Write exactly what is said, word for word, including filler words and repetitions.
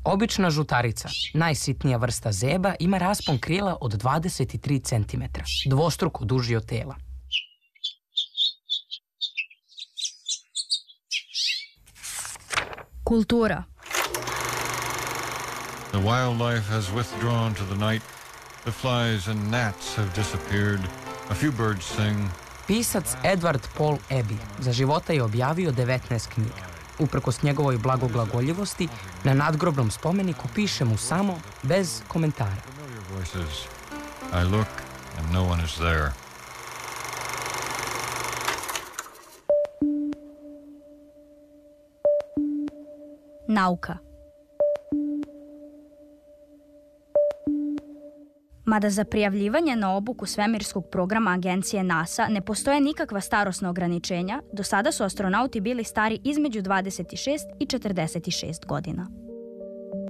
Obična žutarica, najsitnija vrsta zeba, ima raspon krila od dvadeset tri centimetra, dvostruko duži od tela. Kultura. The wildlife has withdrawn to the night. The flies and gnats have disappeared. A few birds sing. Pisac Edward Paul Abbey za života je objavio devetnaest knjiga. Uprkos njegovoj blagoglagoljivosti, na nadgrobnom spomeniku piše mu samo bez komentara. I look and no one is there. Nauka. Mada za prijavljivanje na obuku svemirskog programa agencije NASA ne postoje nikakva starosna ograničenja, do sada su astronauti bili stari između dvadeset šest i četrdeset šest godina.